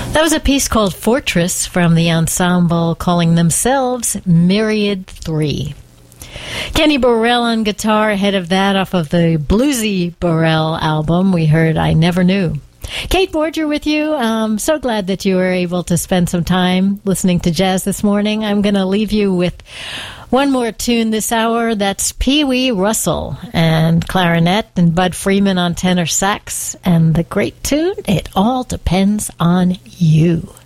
That was a piece called Fortress from the ensemble calling themselves Myriad 3. Kenny Burrell on guitar. Ahead of that, off of the Bluesy Burrell album, we heard I Never Knew. Kate Borger with you. I'm so glad that you were able to spend some time listening to jazz this morning. I'm going to leave you with one more tune this hour. That's Pee Wee Russell and clarinet and Bud Freeman on tenor sax. And the great tune, It All Depends on You.